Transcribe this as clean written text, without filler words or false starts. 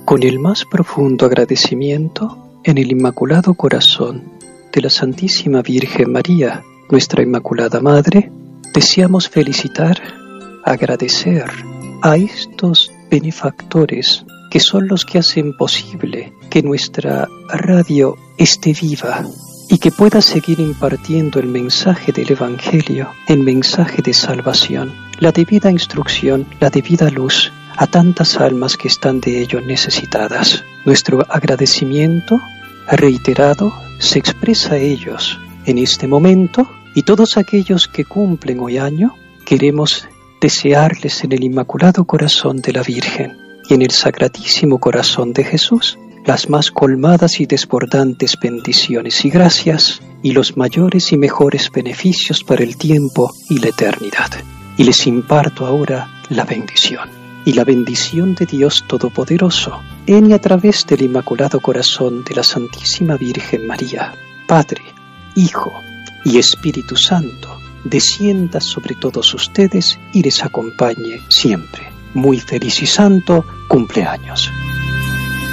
Con el más profundo agradecimiento, en el Inmaculado Corazón de la Santísima Virgen María, nuestra Inmaculada Madre, deseamos felicitar, agradecer a estos benefactores que son los que hacen posible que nuestra radio esté viva y que pueda seguir impartiendo el mensaje del Evangelio, el mensaje de salvación, la debida instrucción, la debida luz a tantas almas que están de ello necesitadas. Nuestro agradecimiento reiterado se expresa a ellos en este momento, y todos aquellos que cumplen hoy año queremos desearles en el Inmaculado Corazón de la Virgen y en el Sacratísimo Corazón de Jesús las más colmadas y desbordantes bendiciones y gracias y los mayores y mejores beneficios para el tiempo y la eternidad. Y les imparto ahora la bendición. Y la bendición de Dios Todopoderoso, en y a través del Inmaculado Corazón de la Santísima Virgen María, Padre, Hijo y Espíritu Santo, descienda sobre todos ustedes y les acompañe siempre. Muy feliz y santo cumpleaños.